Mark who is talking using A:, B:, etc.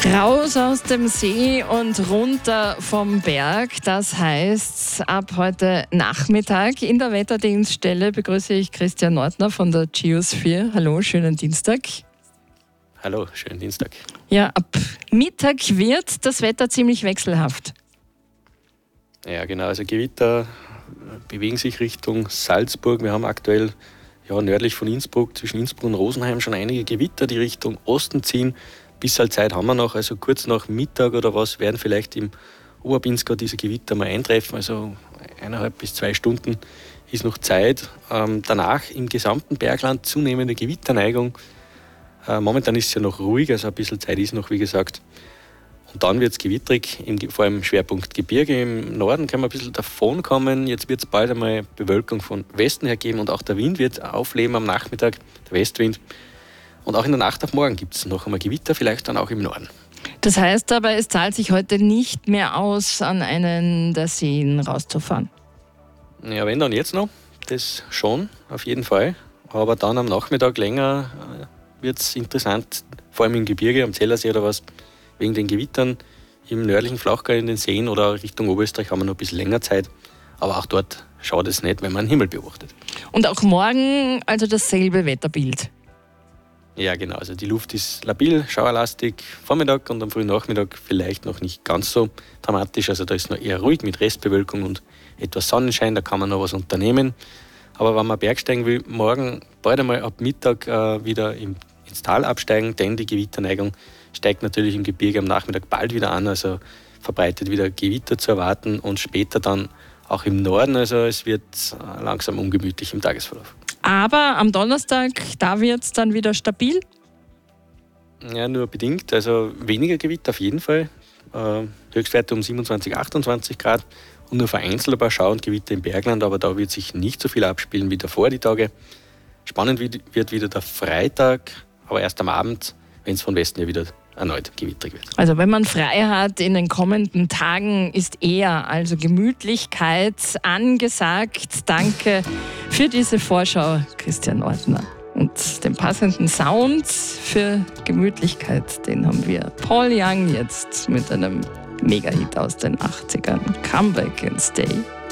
A: Raus aus dem See und runter vom Berg. Das heißt, ab heute Nachmittag in der Wetterdienststelle begrüße ich Christian Ortner von der Geosphere. Hallo, schönen Dienstag.
B: Hallo, schönen Dienstag.
A: Ja, ab Mittag wird das Wetter ziemlich wechselhaft.
B: Ja, genau. Also Gewitter bewegen sich Richtung Salzburg. Wir haben aktuell nördlich von Innsbruck, zwischen Innsbruck und Rosenheim, schon einige Gewitter, die Richtung Osten ziehen. Bisschen Zeit haben wir noch, also kurz nach Mittag oder was werden vielleicht im Oberpinzgau diese Gewitter mal eintreffen. Also 1,5 bis 2 Stunden ist noch Zeit. Danach im gesamten Bergland zunehmende Gewitterneigung. Momentan ist es ja noch ruhig, also ein bisschen Zeit ist noch, wie gesagt. Und dann wird es gewitterig, vor allem Schwerpunkt Gebirge. Im Norden kann man ein bisschen davon kommen. Jetzt wird es bald einmal Bewölkung von Westen her geben und auch der Wind wird aufleben am Nachmittag, der Westwind. Und auch in der Nacht auf morgen gibt es noch einmal Gewitter, vielleicht dann auch im Norden.
A: Das heißt aber, es zahlt sich heute nicht mehr aus, an einen der Seen rauszufahren.
B: Ja, wenn dann jetzt noch, das schon, auf jeden Fall. Aber dann am Nachmittag länger wird es interessant, vor allem im Gebirge, am Zellersee oder was, wegen den Gewittern im nördlichen Flachgau in den Seen oder Richtung Oberösterreich haben wir noch ein bisschen länger Zeit. Aber auch dort schaut es nicht, wenn man den Himmel beobachtet.
A: Und auch morgen also dasselbe Wetterbild.
B: Ja, genau. Also die Luft ist labil, schauerlastig, Vormittag und am frühen Nachmittag vielleicht noch nicht ganz so dramatisch. Also da ist noch eher ruhig mit Restbewölkung und etwas Sonnenschein, da kann man noch was unternehmen. Aber wenn man bergsteigen will, morgen bald einmal ab Mittag wieder ins Tal absteigen, denn die Gewitterneigung steigt natürlich im Gebirge am Nachmittag bald wieder an. Also verbreitet wieder Gewitter zu erwarten und später dann auch im Norden. Also es wird langsam ungemütlich im Tagesverlauf. Aber
A: am Donnerstag, da wird es dann wieder stabil?
B: Ja, nur bedingt. Also weniger Gewitter auf jeden Fall. Höchstwerte um 27, 28 Grad und nur vereinzelt ein paar Schauer und Gewitter im Bergland, aber da wird sich nicht so viel abspielen wie davor die Tage. Spannend wird wieder der Freitag, aber erst am Abend, wenn es von Westen ja wieder erneut gewitterig wird.
A: Also wenn man frei hat in den kommenden Tagen, ist eher also Gemütlichkeit angesagt. Danke für diese Vorschau, Christian Ortner. Und den passenden Sound für Gemütlichkeit, den haben wir. Paul Young jetzt mit einem Mega-Hit aus den 80ern. Come Back and Stay.